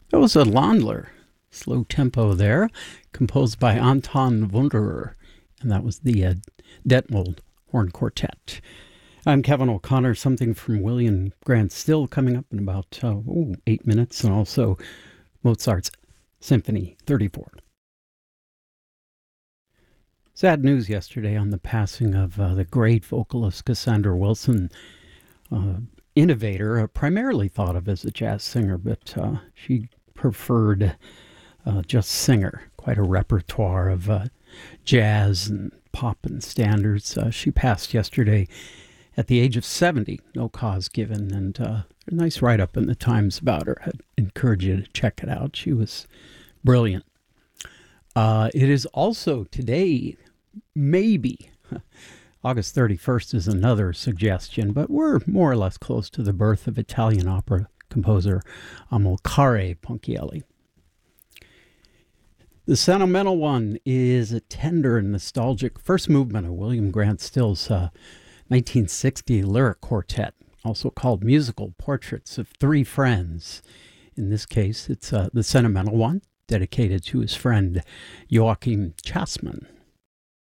That was a Landler, slow tempo there, composed by Anton Wunderer, and that was the Detmold Horn Quartet. I'm Kevin O'Connor. Something from William Grant Still coming up in about 8 minutes, and also Mozart's Symphony 34. Sad news yesterday on the passing of the great vocalist Cassandra Wilson, innovator, primarily thought of as a jazz singer, but she preferred just singer, quite a repertoire of jazz and pop and standards. She passed yesterday at the age of 70, no cause given, and a nice write-up in the Times about her. I'd encourage you to check it out. She was brilliant. It is also today, maybe, August 31st is another suggestion, but we're more or less close to the birth of Italian opera composer Amilcare Ponchielli. The Sentimental One is a tender and nostalgic first movement of William Grant Still's 1960 lyric quartet, also called Musical Portraits of Three Friends. In this case, it's the Sentimental One, dedicated to his friend Joachim Chasman.